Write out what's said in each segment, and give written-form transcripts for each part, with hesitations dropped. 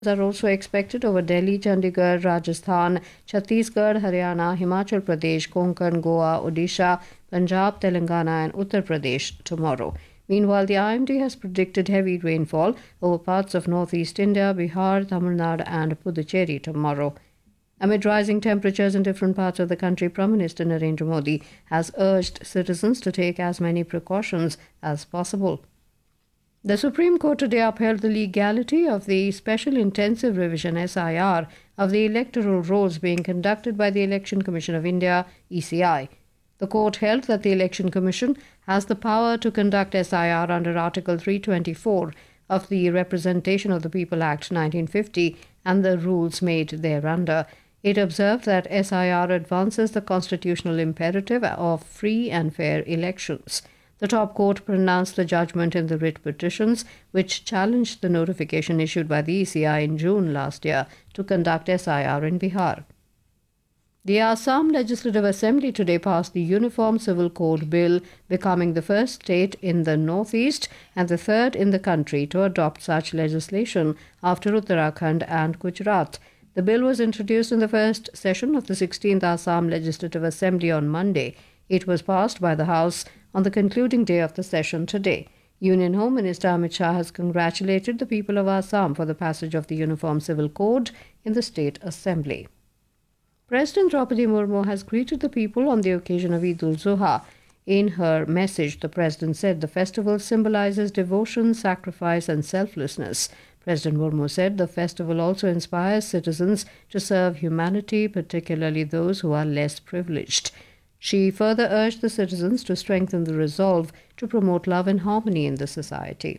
are also expected over Delhi, Chandigarh, Rajasthan, Chhattisgarh, Haryana, Himachal Pradesh, Konkan, Goa, Odisha, Punjab, Telangana, and Uttar Pradesh tomorrow. Meanwhile, the IMD has predicted heavy rainfall over parts of northeast India, Bihar, Tamil Nadu, and Puducherry tomorrow. Amid rising temperatures in different parts of the country, Prime Minister Narendra Modi has urged citizens to take as many precautions as possible. The Supreme Court today upheld the legality of the Special Intensive Revision SIR of the electoral rolls being conducted by the Election Commission of India (ECI). The court held that the Election Commission has the power to conduct SIR under Article 324 of the Representation of the People Act 1950 and the rules made thereunder. It observed that SIR advances the constitutional imperative of free and fair elections. The top court pronounced the judgment in the writ petitions, which challenged the notification issued by the ECI in June last year to conduct SIR in Bihar. The Assam Legislative Assembly today passed the Uniform Civil Code Bill, becoming the first state in the northeast and the third in the country to adopt such legislation after Uttarakhand and Gujarat. The bill was introduced in the first session of the 16th Assam Legislative Assembly on Monday. It was passed by the House on the concluding day of the session today. Union Home Minister Amit Shah has congratulated the people of Assam for the passage of the Uniform Civil Code in the State Assembly. President Draupadi Murmu has greeted the people on the occasion of Eid ul-Zuha. In her message, the president said the festival symbolizes devotion, sacrifice, and selflessness. President Murmu said the festival also inspires citizens to serve humanity, particularly those who are less privileged. She further urged the citizens to strengthen the resolve to promote love and harmony in the society.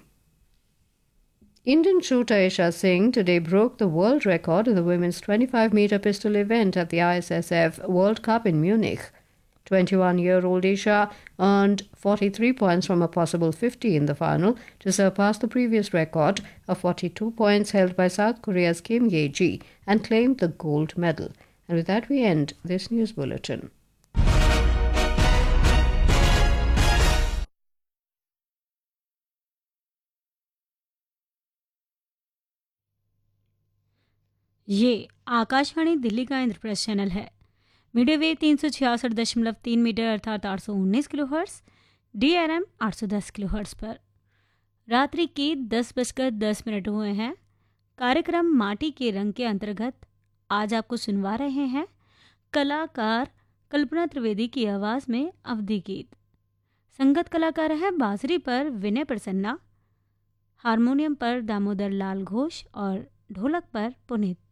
Indian shooter Isha Singh today broke the world record in the women's 25-meter pistol event at the ISSF World Cup in Munich. 21-year-old Isha earned 43 points from a possible 50 in the final to surpass the previous record of 42 points held by South Korea's Kim Ye-ji and claimed the gold medal. And with that, we end this news bulletin. ये आकाशवाणी दिल्ली का Indraprastha channel है। Medium wave 366.3 metre अर्थात 819 kilohertz, DRM 810 kilohertz पर रात्रि के 10:10 हुए हैं। कार्यक्रम माटी के रंग के अंतर्गत आज आपको सुनवा रहे हैं कलाकार कल्पना त्रिवेदी की आवाज़ में अवधी गीत। संगत कलाकार है बांसुरी पर विनय प्रसन्ना, हारमोनियम पर दामोदर लाल घोष और ढोलक पर पुनीत।